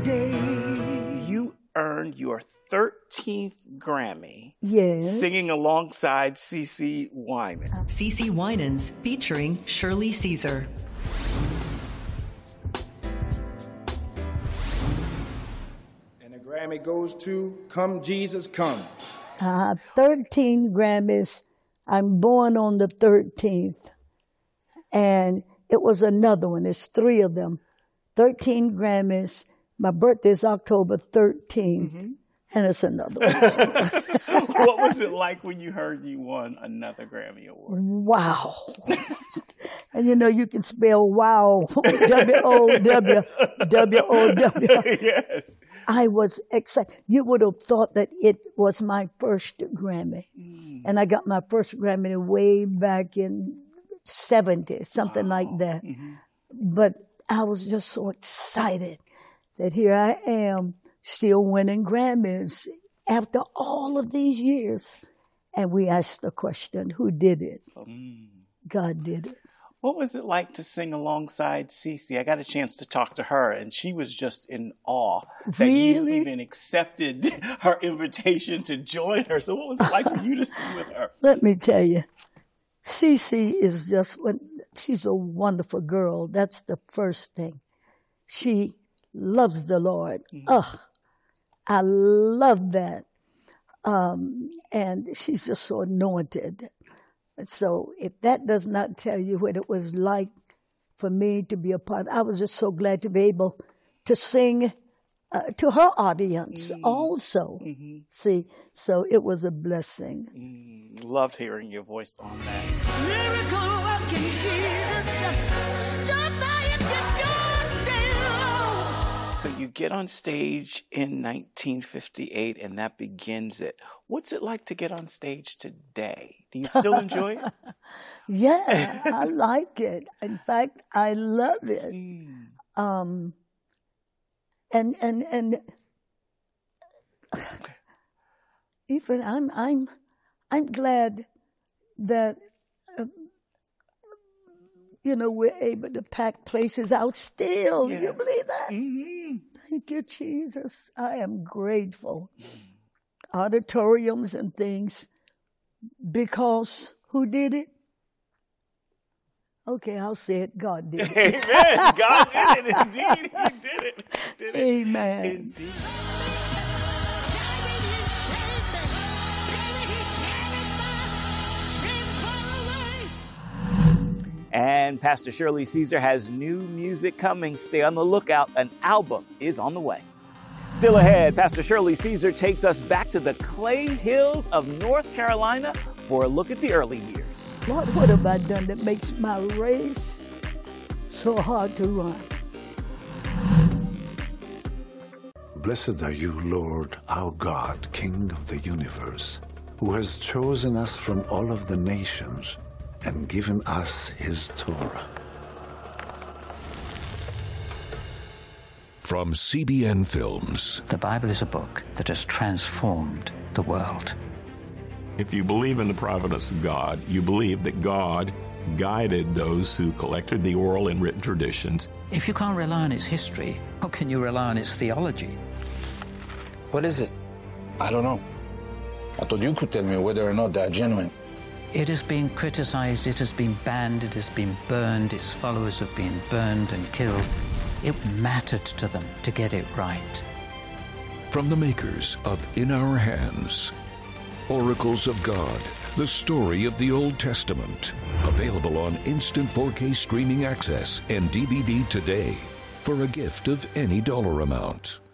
day. You earned your 13th Grammy. Yes. Singing alongside CeCe Winans. CeCe Winans featuring Shirley Caesar. And the Grammy goes to Come Jesus Come. 13 Grammys. I'm born on the 13th. And it was another one. It's 3 of them. 13 Grammys. My birthday is October 13th. And it's another one. What was it like when you heard you won another Grammy Award? Wow. And you know, you can spell wow. W-O-W. W-O-W. Yes. I was excited. You would have thought that it was my first Grammy. And I got my first Grammy way back in 70, something like that. But I was just so excited that here I am still winning Grammys after all of these years. And we asked the question, who did it? God did it. What was it like to sing alongside CeCe? I got a chance to talk to her, and she was just in awe that you even accepted her invitation to join her. So what was it like for you to sing with her? Let me tell you, CeCe is she's a wonderful girl. That's the first thing. She loves the Lord. I love that. And she's just so anointed. So if that does not tell you what it was like for me to be a part, I was just so glad to be able to sing to her audience also. See, so it was a blessing. Loved hearing your voice on that. Miracle working Jesus, stop by if you don't stay long. So you get on stage in 1958, and that begins it. What's it like to get on stage today? Do you still enjoy it? Yeah, I like it. In fact, I love it. And even I'm glad that we're able to pack places out still. Yes. You believe that? Thank you, Jesus. I am grateful. Auditoriums and things, because who did it? Okay, I'll say it. God did it. Amen. God did it. Indeed, He did it. Amen. Indeed. And Pastor Shirley Caesar has new music coming. Stay on the lookout. An album is on the way. Still ahead, Pastor Shirley Caesar takes us back to the Clay Hills of North Carolina for a look at the early years. Lord, what have I done that makes my race so hard to run? Blessed are you, Lord, our God, King of the universe, who has chosen us from all of the nations and given us his Torah. From CBN Films. The Bible is a book that has transformed the world. If you believe in the providence of God, you believe that God guided those who collected the oral and written traditions. If you can't rely on its history, how can you rely on its theology? What is it? I don't know. I thought you could tell me whether or not they're genuine. It has been criticized, it has been banned, it has been burned, its followers have been burned and killed. It mattered to them to get it right. From the makers of In Our Hands, Oracles of God, the story of the Old Testament. Available on instant 4K streaming access and DVD today for a gift of any dollar amount.